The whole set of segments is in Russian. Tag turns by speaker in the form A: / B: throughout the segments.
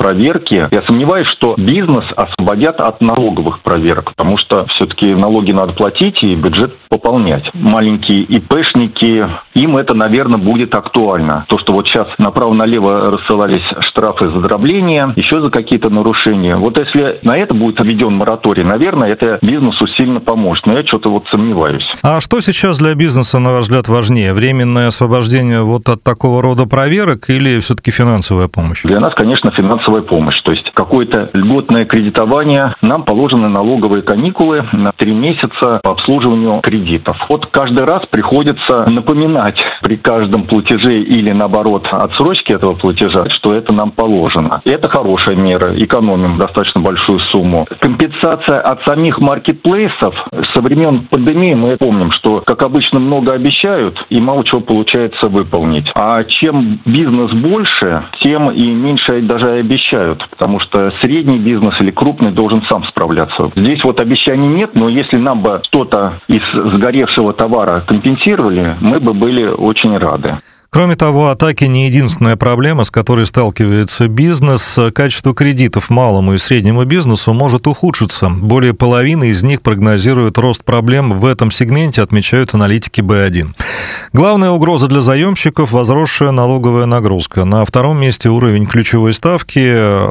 A: проверки. Я сомневаюсь, что бизнес освободят от налоговых проверок, потому что все-таки налоги надо платить и бюджет пополнять. Маленькие ИПшники, им это, наверное, будет актуально. То, что вот сейчас направо-налево рассылались штрафы за дробление, еще за какие-то нарушения. Вот если на это будет введен мораторий, наверное, это бизнесу сильно поможет. Но я что-то вот сомневаюсь.
B: А что сейчас для бизнеса, на ваш взгляд, важнее? Временное освобождение вот от такого рода проверок или все-таки финансовая помощь?
A: Для нас, конечно, финансовая помощь. То есть какое-то льготное кредитование. Нам положены налоговые каникулы на 3 месяца по обслуживанию кредитов. Вот каждый раз приходится напоминать при каждом платеже или, наоборот, отсрочке этого платежа, что это нам положено. И это хорошая мера. Экономим достаточно большую сумму. Компенсация от самих маркетплейсов. Со времен пандемии мы помним, что, как обычно, много обещают и мало чего получается выполнить. А чем бизнес больше, тем и меньше даже обещают. Потому что средний бизнес или крупный должен сам справляться. Здесь вот обещаний нет, но если нам бы что-то из сгоревшего товара компенсировали, мы бы были очень рады.
B: Кроме того, атаки не единственная проблема, с которой сталкивается бизнес. Качество кредитов малому и среднему бизнесу может ухудшиться. Более половины из них прогнозируют рост проблем в этом сегменте, отмечают аналитики B1. Главная угроза для заемщиков – возросшая налоговая нагрузка. На втором месте уровень ключевой ставки,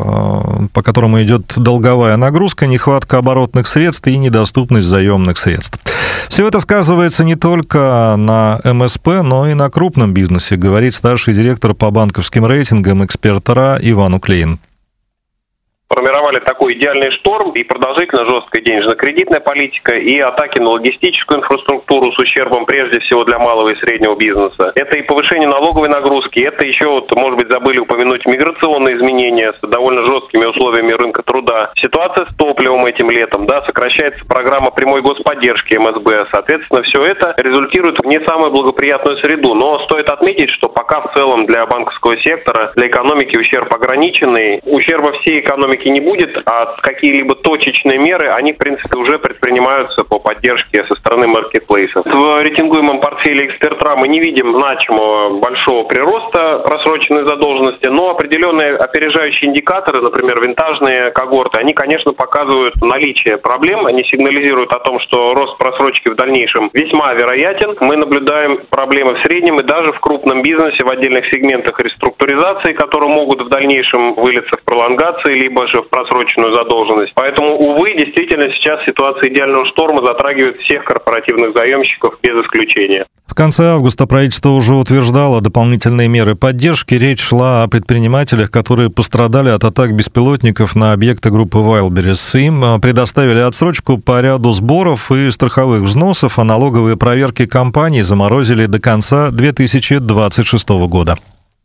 B: по которому идет долговая нагрузка, нехватка оборотных средств и недоступность заемных средств. Все это сказывается не только на МСП, но и на крупном бизнесе, говорит старший директор по банковским рейтингам «Эксперт РА» Иван Уклеин.
C: Формировали такой идеальный шторм и продолжительно жесткая денежно-кредитная политика, и атаки на логистическую инфраструктуру с ущербом прежде всего для малого и среднего бизнеса. Это и повышение налоговой нагрузки, это еще, может быть, забыли упомянуть миграционные изменения с довольно жесткими условиями рынка труда. Ситуация с топливом этим летом, сокращается программа прямой господдержки МСБ. Соответственно, все это результирует в не самую благоприятную среду. Но стоит отметить, что пока в целом для банковского сектора, для экономики ущерб ограниченный, ущерба всей экономики не будет, а какие-либо точечные меры, они, в принципе, уже предпринимаются по поддержке со стороны маркетплейсов. В рейтингуемом портфеле «Эксперт РА» мы не видим значимого большого прироста просроченной задолженности, но определенные опережающие индикаторы, например, винтажные когорты, они, конечно, показывают наличие проблем, они сигнализируют о том, что рост просрочки в дальнейшем весьма вероятен. Мы наблюдаем проблемы в среднем и даже в крупном бизнесе, в отдельных сегментах реструктуризации, которые могут в дальнейшем вылиться в пролонгации, либо же в просроченную задолженность. Поэтому, увы, действительно сейчас ситуация идеального шторма затрагивает всех корпоративных заемщиков без исключения.
B: В конце августа правительство уже утверждало дополнительные меры поддержки. Речь шла о предпринимателях, которые пострадали от атак беспилотников на объекты группы Wildberries. Им предоставили отсрочку по ряду сборов и страховых взносов, а налоговые проверки компаний заморозили до конца 2026 года.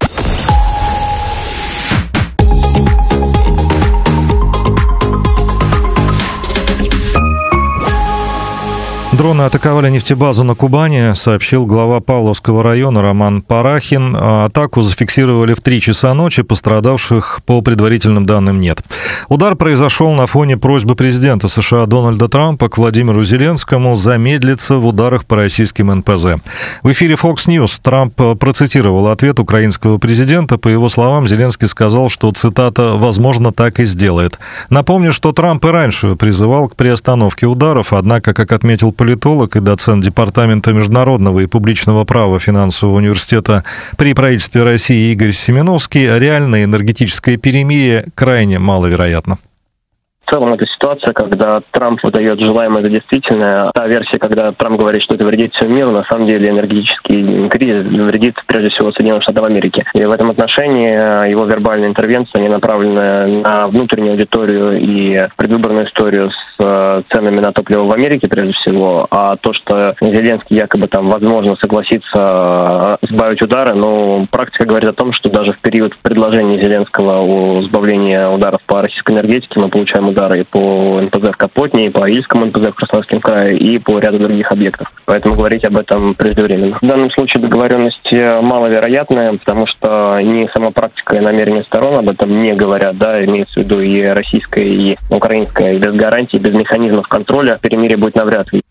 B: Дроны атаковали нефтебазу на Кубани, сообщил глава Павловского района Роман Парахин. Атаку зафиксировали в 3 часа ночи, пострадавших по предварительным данным нет. Удар произошел на фоне просьбы президента США Дональда Трампа к Владимиру Зеленскому замедлиться в ударах по российским НПЗ. В эфире Fox News Трамп процитировал ответ украинского президента. По его словам, Зеленский сказал, что, цитата, «возможно, так и сделает». Напомню, что Трамп и раньше призывал к приостановке ударов, однако, как отметил политолог и доцент Департамента международного и публичного права финансового университета при правительстве России Игорь Семеновский, реальное энергетическое перемирие крайне маловероятно.
D: В целом, это ситуация, когда Трамп выдает желаемое за действительное. Та версия, когда Трамп говорит, что это вредит всему миру, на самом деле энергетический кризис вредит прежде всего Соединенным Штатам Америки. И в этом отношении его вербальные интервенции, они направлены на внутреннюю аудиторию и предвыборную историю с ценами на топливо в Америке прежде всего. А то, что Зеленский якобы там возможно согласится сбавить удары, но практика говорит о том, что даже в период предложения Зеленского о сбавлении ударов по российской энергетике мы получаем удары и по НПЗ в Капотне, и по Ильскому НПЗ в Краснодарском крае, и по ряду других объектов. Поэтому говорить об этом преждевременно. В данном случае договоренность маловероятная, потому что ни сама практика и намерения сторон об этом не говорят, имеется в виду и российская, и украинская, и без гарантий, без механизмов контроля перемирие будет навряд ли.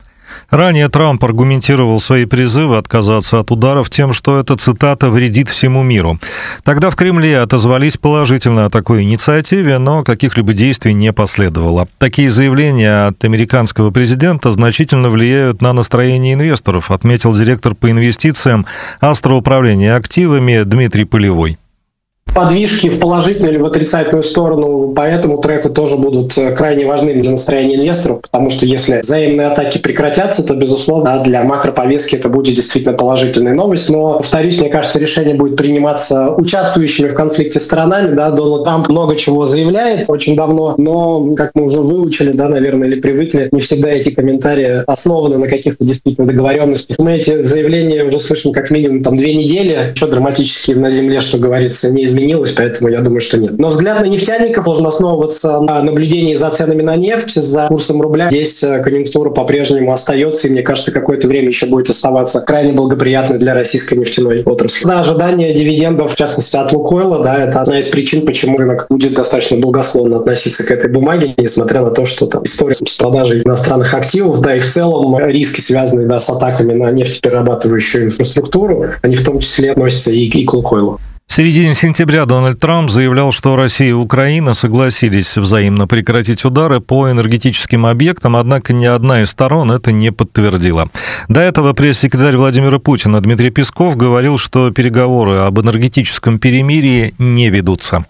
B: Ранее Трамп аргументировал свои призывы отказаться от ударов тем, что эта цитата вредит всему миру. Тогда в Кремле отозвались положительно о такой инициативе, но каких-либо действий не последовало. Такие заявления от американского президента значительно влияют на настроение инвесторов, отметил директор по инвестициям Астроуправления активами Дмитрий Полевой.
E: Подвижки в положительную или в отрицательную сторону по этому треку тоже будут крайне важны для настроения инвесторов, потому что если взаимные атаки прекратятся, то, безусловно, для макроповестки это будет действительно положительная новость. Но, повторюсь, мне кажется, решение будет приниматься участвующими в конфликте сторонами. Да, Дональд Трамп много чего заявляет очень давно, но, как мы уже выучили, да, наверное, или привыкли, не всегда эти комментарии основаны на каких-то действительно договоренностях. Мы эти заявления уже слышим как минимум 2 недели, еще драматически на земле, что говорится, не изменилось, поэтому я думаю, что нет. Но взгляд на нефтяников должен основываться на наблюдении за ценами на нефть, за курсом рубля. Здесь конъюнктура по-прежнему остается, и, мне кажется, какое-то время еще будет оставаться крайне благоприятной для российской нефтяной отрасли. Да, ожидание дивидендов, в частности, от Лукойла, да, это одна из причин, почему рынок будет достаточно благосклонно относиться к этой бумаге, несмотря на то, что там история с продажей иностранных активов, да, и в целом риски, связанные, да, с атаками на нефтеперерабатывающую инфраструктуру, они в том числе относятся и к Лукойлу.
B: В середине сентября Дональд Трамп заявлял, что Россия и Украина согласились взаимно прекратить удары по энергетическим объектам, однако ни одна из сторон это не подтвердила. До этого пресс-секретарь Владимира Путина Дмитрий Песков говорил, что переговоры об энергетическом перемирии не ведутся.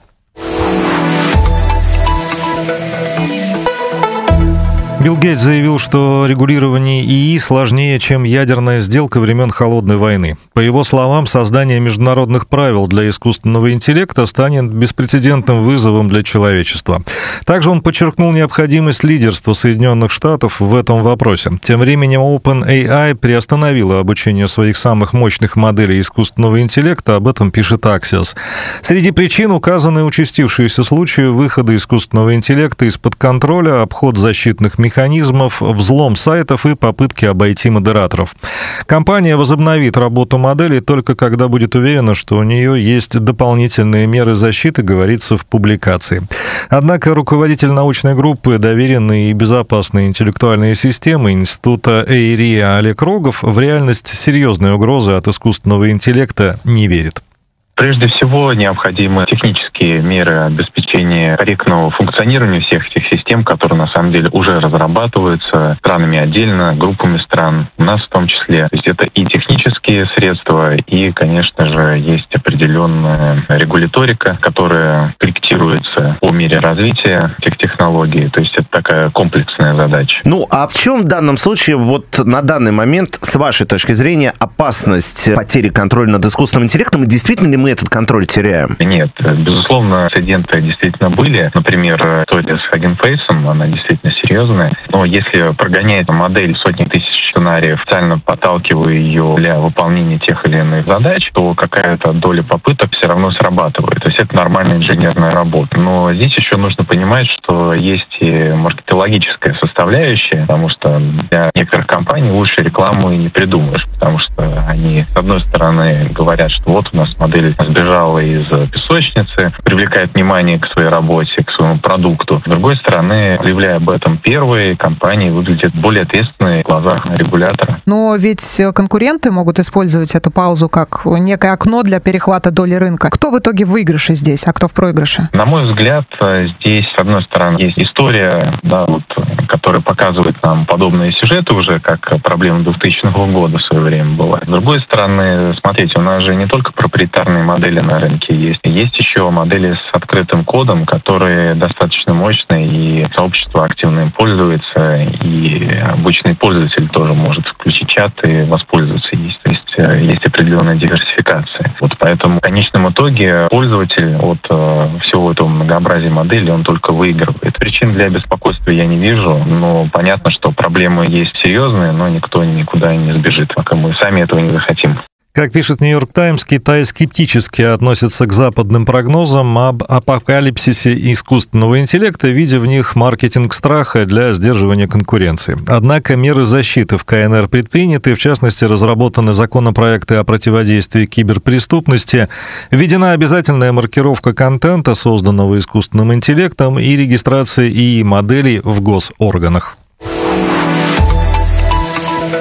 B: Билл Гейтс заявил, что регулирование ИИ сложнее, чем ядерная сделка времен Холодной войны. По его словам, создание международных правил для искусственного интеллекта станет беспрецедентным вызовом для человечества. Также он подчеркнул необходимость лидерства Соединенных Штатов в этом вопросе. Тем временем OpenAI приостановила обучение своих самых мощных моделей искусственного интеллекта, об этом пишет Axios. Среди причин указаны участившиеся случаи выхода искусственного интеллекта из-под контроля, обход защитных механизмов, взлом сайтов и попытки обойти модераторов. Компания возобновит работу модели только когда будет уверена, что у нее есть дополнительные меры защиты, говорится в публикации. Однако руководитель научной группы «Доверенные и безопасные интеллектуальные системы» Института Эйри Олег Рогов в реальность серьезной угрозы от искусственного интеллекта не верит.
F: Прежде всего, необходимы технические меры обеспечения корректного функционирования всех этих систем, которые на самом деле уже разрабатываются странами отдельно, группами стран, у нас в том числе. То есть это и технические средства, и, конечно же, есть определенная регуляторика, которая корректируется по мере развития этих технологий. То есть это такая комплексная задача.
G: Ну, а в чем в данном случае, вот на данный момент, с вашей точки зрения, опасность потери контроля над искусственным интеллектом, и действительно ли мы этот контроль теряем?
F: Нет, безусловно, инциденты действительно были. Например, история с Hugging Face, она действительно серьезная. Но если прогонять модель сотни тысяч сценариев, специально подталкивая ее для выполнения тех или иных задач, то какая-то доля попыток все равно срабатывает. То есть это нормальная инженерная работа. Но здесь еще нужно понимать, что есть и маркетологическая составляющая, потому что для некоторых компаний лучше рекламу и не придумаешь, потому что они, с одной стороны, говорят, что вот у нас модель сбежала из песочницы, привлекает внимание к своей работе, к своему продукту. С другой стороны, заявляя об этом первые, компании выглядят более ответственные в глазах регулятора.
H: Но ведь конкуренты могут использовать эту паузу как некое окно для перехвата доли рынка. Кто в итоге в выигрыше здесь, а кто в проигрыше?
F: На мой взгляд, здесь, с одной стороны, есть история, да, которая показывает нам подобные сюжеты уже, как проблема 2000 года в свое время была. С другой стороны, смотрите, у нас же не только проприетарные модели на рынке есть. Есть еще модели с открытым кодом, которые достаточно мощные, и сообщество активно им пользуется, и обычный пользователь тоже может включить чат и воспользоваться. Есть определенная диверсификация. Вот поэтому в конечном итоге пользователь от всего этого многообразия моделей, он только выигрывает. Причин для беспокойства я не вижу, но понятно, что проблемы есть серьезные, но никто никуда не сбежит, пока мы сами этого не захотим.
B: Как пишет «Нью-Йорк Таймс», Китай скептически относится к западным прогнозам об апокалипсисе искусственного интеллекта, видя в них маркетинг страха для сдерживания конкуренции. Однако меры защиты в КНР предприняты, в частности, разработаны законопроекты о противодействии киберпреступности, введена обязательная маркировка контента, созданного искусственным интеллектом, и регистрация ИИ-моделей в госорганах.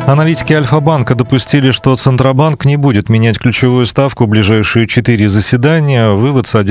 B: Аналитики Альфа-банка допустили, что Центробанк не будет менять ключевую ставку в ближайшие 4 заседания. Вывод содержит